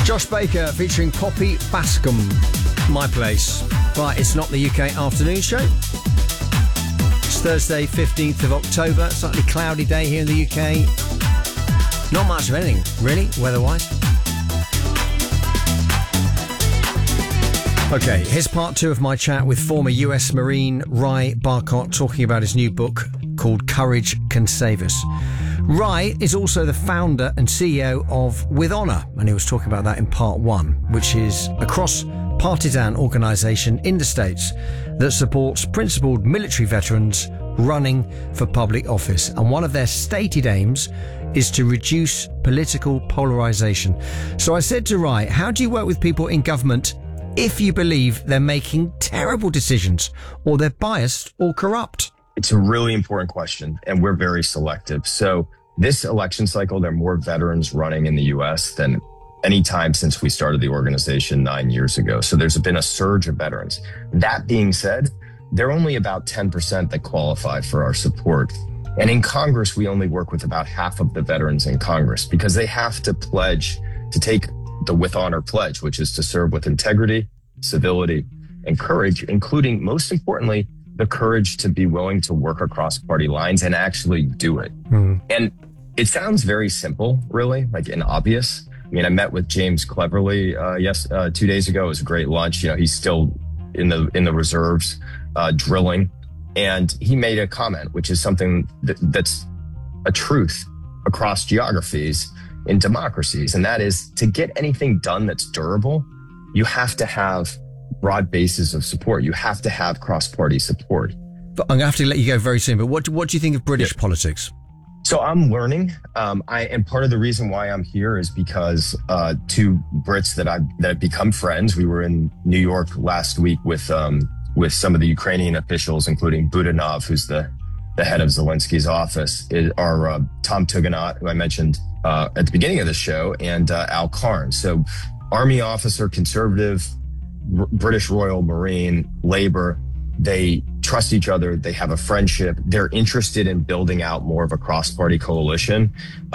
Josh Baker featuring Poppy Bascom, My Place. Right, it's not the UK afternoon show. It's Thursday, 15th of October. Slightly cloudy day here in the UK. Not much of anything, really, weather-wise. Okay, here's part two of my chat with former US Marine Ry Barcott talking about his new book called Courage Can Save Us. Ry is also the founder and CEO of With Honour, and he was talking about that in part one, which is a cross-partisan organisation in the States that supports principled military veterans running for public office. And one of their stated aims is to reduce political polarisation. So I said to Ry, how do you work with people in government if you believe they're making terrible decisions or they're biased or corrupt? It's a really important question, and we're very selective. So this election cycle, there are more veterans running in the U.S. than any time since we started the organization 9 years ago. So there's been a surge of veterans. That being said, there are only about 10% that qualify for our support. And in Congress, we only work with about half of the veterans in Congress because they have to pledge to take the With Honor pledge, which is to serve with integrity, civility, and courage, including, most importantly, the courage to be willing to work across party lines and actually do it. And it sounds very simple, really, like and obvious. I mean, I met with James Cleverly 2 days ago. It was a great lunch. You know, he's still in the reserves drilling, and he made a comment, which is something that's a truth across geographies in democracies, and that is to get anything done that's durable, you have to have broad bases of support. You have to have cross-party support. But I'm going to have to let you go very soon, but what do you think of British politics? So I'm learning, and part of the reason why I'm here is because two Brits that have become friends. We were in New York last week with some of the Ukrainian officials, including Budanov, who's the head of Zelensky's office, are Tom Tugendhat, who I mentioned at the beginning of the show, and Al Carnes. So Army officer, conservative, British Royal Marine, Labour. They trust each other. They have a friendship. They're interested in building out more of a cross-party coalition,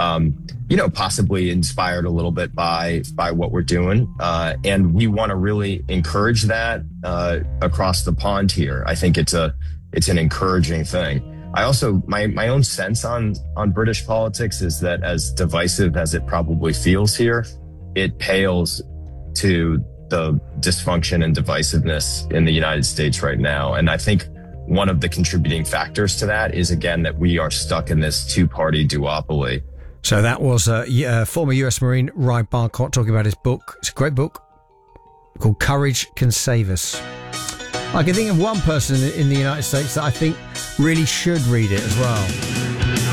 possibly inspired a little bit by what we're doing. And we want to really encourage that across the pond here. I think it's an encouraging thing. I also, my own sense on British politics is that as divisive as it probably feels here, it pales to the dysfunction and divisiveness in the United States right now. And I think one of the contributing factors to that is, again, that we are stuck in this two-party duopoly. So that was former US Marine Ry Barcott talking about his book. It's a great book called Courage Can Save Us. I can think of one person in the United States that I think really should read it as well.